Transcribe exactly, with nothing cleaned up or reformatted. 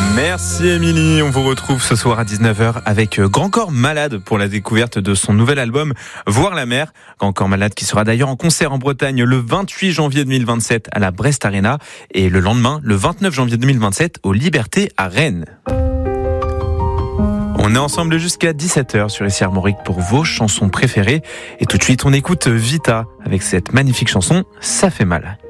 Merci Émilie, on vous retrouve ce soir à dix-neuf heures avec Grand Corps Malade pour la découverte de son nouvel album Voir la mer. Grand Corps Malade qui sera d'ailleurs en concert en Bretagne le vingt-huit janvier deux mille vingt-sept à la Brest Arena et le lendemain, le vingt-neuf janvier deux mille vingt-sept au Liberté à Rennes. On est ensemble jusqu'à dix-sept heures sur Ici Armorique pour vos chansons préférées et tout de suite on écoute Vita avec cette magnifique chanson Ça fait mal.